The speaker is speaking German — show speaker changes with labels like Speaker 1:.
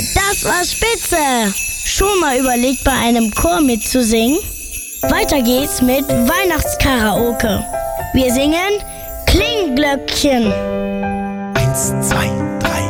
Speaker 1: das war spitze! Schon mal überlegt, bei einem Chor mitzusingen? Weiter geht's mit Weihnachtskaraoke. Wir singen Klingglöckchen.
Speaker 2: 1, 2,